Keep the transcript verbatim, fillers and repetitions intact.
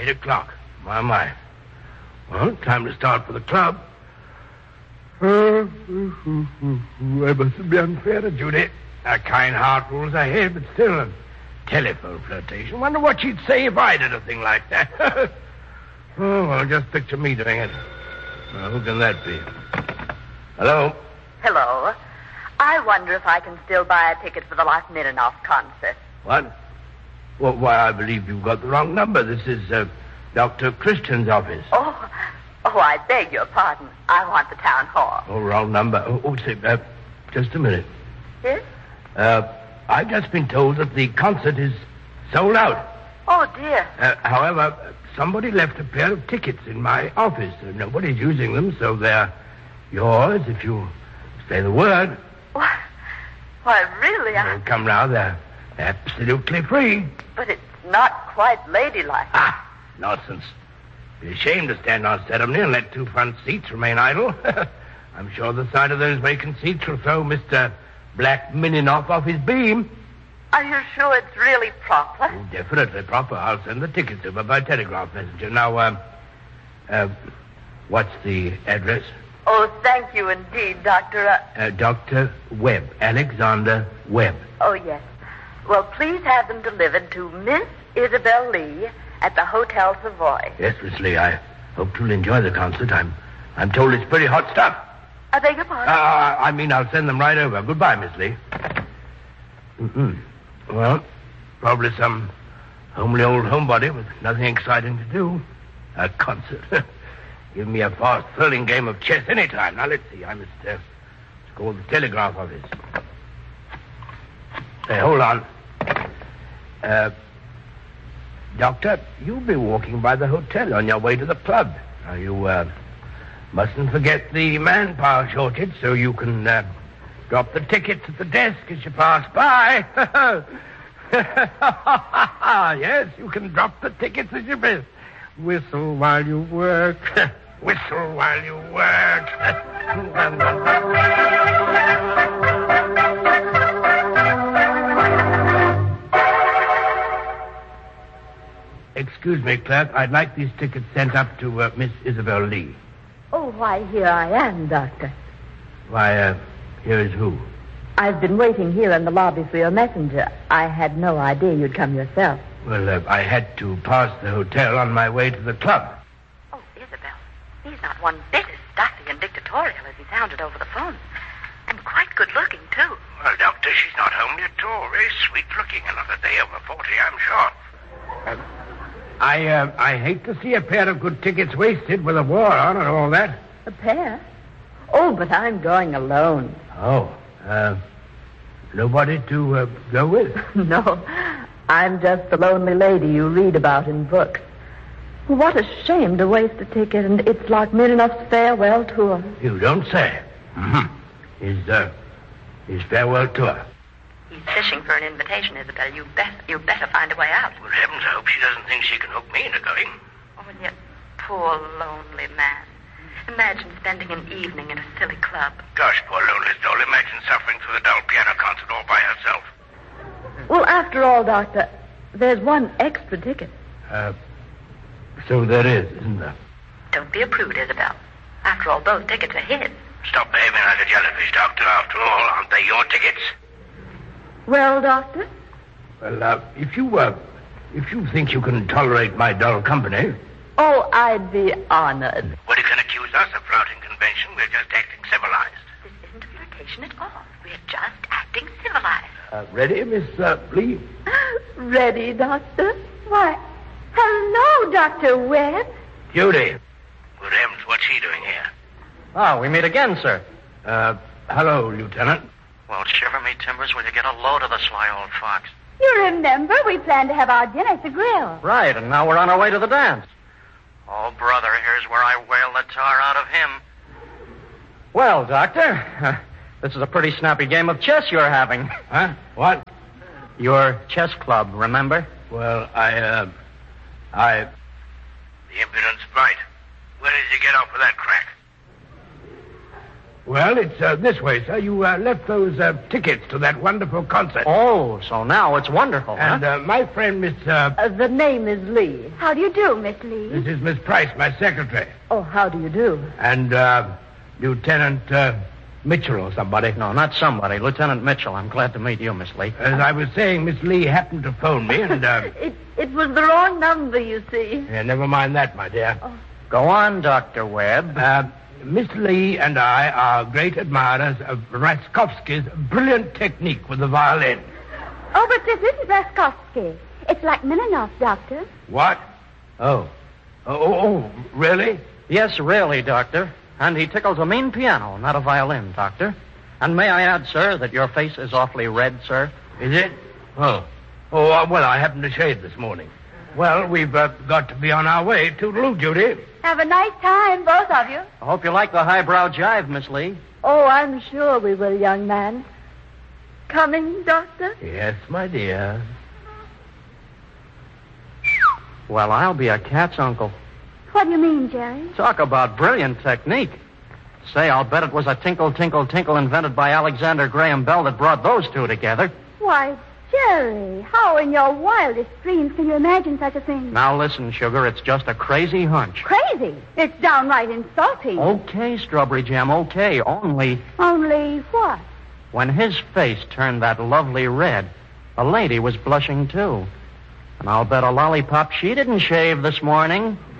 Eight o'clock. My, my. Well, time to start for the club. Uh, I mustn't be unfair to Judy. Her kind heart rules her head, but still, a telephone flirtation. Wonder what she'd say if I did a thing like that. Oh, well, just picture me doing it. Well, who can that be? Hello? Hello. I wonder if I can still buy a ticket for the Rachmaninoff concert. What? Well, why, I believe you've got the wrong number. This is uh, Doctor Christian's office. Oh, oh, I beg your pardon. I want the town hall. Oh, wrong number. Oh, oh say, uh, just a minute. Yes? Uh, I've just been told that the concert is sold out. Oh, dear. Uh, however, somebody left a pair of tickets in my office. Uh, nobody's using them, so they're yours if you say the word. Why, why really, I... Oh, come now, they're absolutely free. But it's not quite ladylike. Ah, nonsense. Be ashamed to stand on ceremony and let two front seats remain idle. I'm sure the sight of those vacant seats will throw Mister Black-Mininoff off his beam. Are you sure it's really proper? Oh, definitely proper. I'll send the tickets over by telegraph messenger. Now, um, uh, what's the address? Oh, thank you indeed, Doctor... Uh... Uh, Doctor Webb. Alexander Webb. Oh, yes. Well, please have them delivered to Miss Isabel Lee at the Hotel Savoy. Yes, Miss Lee, I hope you'll enjoy the concert. I'm, I'm told it's pretty hot stuff. I beg your pardon? Uh, I mean, I'll send them right over. Goodbye, Miss Lee. Mm-hmm. Well, probably some homely old homebody with nothing exciting to do. A concert. Give me a fast, thrilling game of chess any time. Now, let's see. I must uh, call the telegraph office. Hey, hold on. Uh, Doctor, you'll be walking by the hotel on your way to the club. Now, you uh, mustn't forget the manpower shortage, so you can uh, drop the tickets at the desk as you pass by. Yes, you can drop the tickets as you pass. Whistle while you work. Whistle while you work. Excuse me, clerk. I'd like these tickets sent up to uh, Miss Isabel Lee. Oh, why, here I am, Doctor. Why, uh, here is who? I've been waiting here in the lobby for your messenger. I had no idea you'd come yourself. Well, uh, I had to pass the hotel on my way to the club. Oh, Isabel, he's not one bit as stuffy and dictatorial as he sounded over the phone. And quite good-looking, too. Well, Doctor, she's not homely at all. Very sweet-looking. Another day over forty, I'm sure. Uh, I, uh, I hate to see a pair of good tickets wasted with a war on and all that. A pair? Oh, but I'm going alone. Oh, uh, nobody to uh, go with? No, I'm just the lonely lady you read about in books. What a shame to waste a ticket, and it's Rachmaninoff's farewell tour. You don't say. Mm-hmm. His, uh, his farewell tour. He's fishing for an invitation, Isabel. You bet, you better find a way out. Good heavens, I hope she doesn't think she can hook me into going. Oh, and yet, poor lonely man. Imagine spending an evening in a silly club. Gosh, poor lonely soul. Imagine suffering through the dull piano concert all by herself. Well, after all, Doctor, there's one extra ticket. Uh, so there is, isn't there? Don't be a prude, Isabel. After all, those tickets are his. Stop behaving like a jellyfish, Doctor. After all, aren't they your tickets? Well, Doctor? Well, uh, if you, uh, if you think you can tolerate my dull company... Oh, I'd be honored. Well, you can accuse us of flouting convention. We're just acting civilized. This isn't a flirtation at all. We're just acting civilized. Uh, ready, Miss uh, Lee? Ready, Doctor? Why, hello, Doctor Webb. Judy. Good heavens, what's he doing here? Oh, we meet again, sir. Uh, hello, Lieutenant. Well, shiver me timbers, will you get a load of the sly old fox? You remember, we planned to have our dinner at the grill. Right, and now we're on our way to the dance. Oh, brother, here's where I wail the tar out of him. Well, Doctor, uh, this is a pretty snappy game of chess you're having. Huh? What? Your chess club, remember? Well, I, uh, I... The impudence right. Where did you get off with that crack? Well, it's uh, this way, sir. You uh, left those uh, tickets to that wonderful concert. Oh, so now it's wonderful, And huh? uh, my friend, Miss... Uh, Uh, the name is Lee. How do you do, Miss Lee? this is Miss Price, my secretary. Oh, how do you do? And uh, Lieutenant uh, Mitchell or somebody. No, not somebody. Lieutenant Mitchell. I'm glad to meet you, Miss Lee. As I was saying, Miss Lee happened to phone me, and... Uh, It, it was the wrong number, you see. yeah, never mind that, my dear. Go on, Doctor Webb. Uh, Miss Lee and I are great admirers of Raskowski's brilliant technique with the violin. Oh, but this isn't Raskowski. It's like Mininoff, Doctor. What? Oh. Oh, oh, oh, really? Yes, really, Doctor. And he tickles a mean piano, not a violin, Doctor. And may I add, sir, that your face is awfully red, sir? Is it? Oh. Oh, uh, well, I happened to shave this morning. Well, we've uh, got to be on our way. Toodaloo, Judy. Have a nice time, both of you. I hope you like the highbrow jive, Miss Lee. Oh, I'm sure we will, young man. Coming, Doctor? Yes, my dear. Well, I'll be a cat's uncle. What do you mean, Jerry? Talk about brilliant technique. Say, I'll bet it was a tinkle, tinkle, tinkle invented by Alexander Graham Bell that brought those two together. Why, Jerry, how in your wildest dreams can you imagine such a thing? Now listen, Sugar, it's just a crazy hunch. Crazy. It's downright insulting. Okay, Strawberry Jam, okay. Only Only what? when his face turned that lovely red, a lady was blushing too. And I'll bet a lollipop she didn't shave this morning.